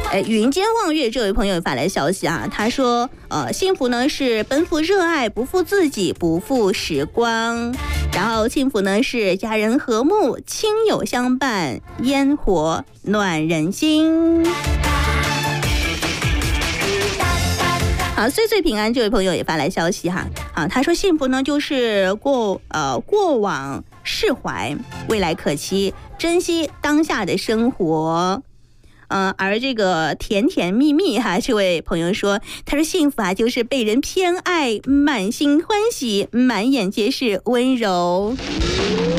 云间望月这位朋友发来消息啊，他说，幸福呢是奔赴热爱，不负自己，不负时光。然后幸福呢是家人和睦，亲友相伴，烟火暖人心。好，岁岁平安这位朋友也发来消息哈，他说幸福呢就是过往释怀，未来可期，珍惜当下的生活。而这个甜甜蜜蜜哈，这位朋友说，他说幸福啊就是被人偏爱，满心欢喜，满眼皆是温柔。